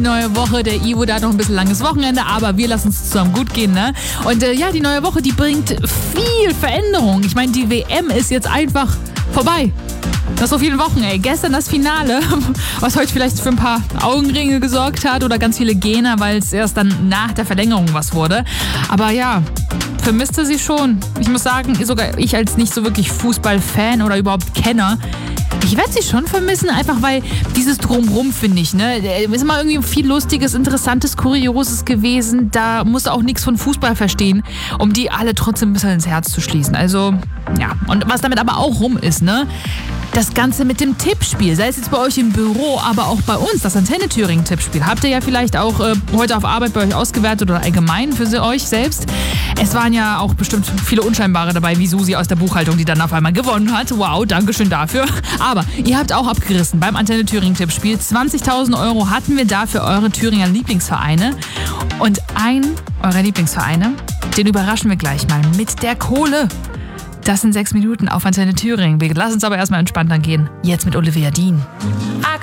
neue Woche. Der Ivo, der hat noch ein bisschen langes Wochenende, aber wir lassen es zusammen gut gehen, ne? Und die neue Woche, die bringt viel Veränderung. Ich meine, die WM ist jetzt einfach vorbei. Nach so vielen Wochen, ey. Gestern das Finale, was heute vielleicht für ein paar Augenringe gesorgt hat oder ganz viele Gene, weil es erst dann nach der Verlängerung was wurde. Aber ja, vermisste sie schon. Ich muss sagen, sogar ich als nicht so wirklich Fußballfan oder überhaupt Kenner, ich werde sie schon vermissen, einfach weil dieses Drumrum, finde ich, ne, ist immer irgendwie viel Lustiges, Interessantes, Kurioses gewesen. Da musst du auch nichts von Fußball verstehen, um die alle trotzdem ein bisschen ins Herz zu schließen. Also, ja. Und was damit aber auch rum ist, ne, das Ganze mit dem Tippspiel, sei es jetzt bei euch im Büro, aber auch bei uns, das Antenne Thüringen Tippspiel. Habt ihr ja vielleicht auch heute auf Arbeit bei euch ausgewertet oder allgemein für euch selbst. Es waren ja auch bestimmt viele Unscheinbare dabei, wie Susi aus der Buchhaltung, die dann auf einmal gewonnen hat. Wow, Dankeschön dafür. Aber ihr habt auch abgerissen beim Antenne Thüringen Tippspiel. 20.000 € hatten wir da für eure Thüringer Lieblingsvereine. Und einen eurer Lieblingsvereine, den überraschen wir gleich mal mit der Kohle. Das sind 6 Minuten auf Antenne Thüringen. Wir lassen uns aber erstmal entspannt angehen. Jetzt mit Olivia Dean.